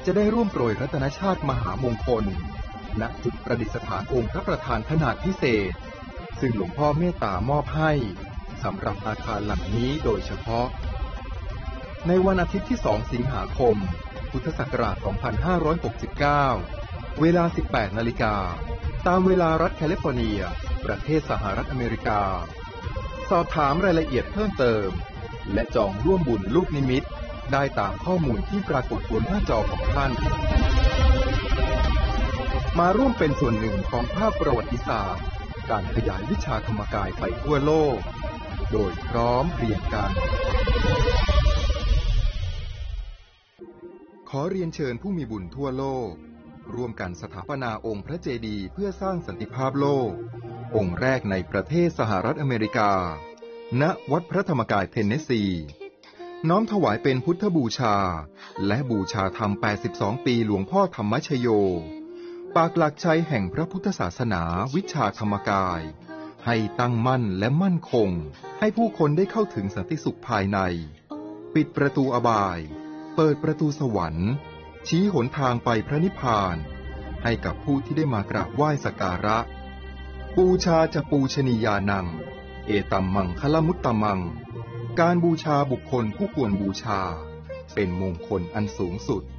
จะได้ร่วมโปรยรัตนชาติมหามงคลณจุดประดิษฐานองค์พระประธานขนาดพิเศษซึ่งหลวงพ่อเมตตามอบให้สำหรับอาคารหลังนี้โดยเฉพาะในวันอาทิตย์ที่ 2 สิงหาคม พุทธศักราช 2569 เวลา 18 นาฬิกาตามเวลารัฐแคลิฟอร์เนียประเทศสหรัฐอเมริกาสอบถามรายละเอียดเพิ่มเติมและจองร่วมบุญลูกนิมิตได้ตามข้อมูลที่ปรากฏบนหน้าจอของท่านมาร่วมเป็นส่วนหนึ่งของภาพประวัติศาสตร์การขยายวิชาธรรมกายไปทั่วโลกโดยพร้อมเพรียงกันขอเรียนเชิญผู้มีบุญทั่วโลกร่วมกันสถาปนาองค์พระเจดีย์เพื่อสร้างสันติภาพโลกองค์แรกในประเทศสหรัฐอเมริกาณวัดพระธรรมกายเทนเนสซีน้อมถวายเป็นพุทธบูชาและบูชาธรรม 82 ปีหลวงพ่อธรรมชโยปากหลักชัยแห่งพระพุทธศาสนาวิชาธรรมกายให้ตั้งมั่นและมั่นคงให้ผู้คนได้เข้าถึงสันติสุขภายในปิดประตูอบายเปิดประตูสวรรค์ชี้หนทางไปพระนิพพานให้กับผู้ที่ได้มากราบไหว้สักการะบูชาจะปูชนียานังเอตัมมังคลมุตตมังการบูชาบุคคลผู้ควรบูชาเป็นมงคลอันสูงสุด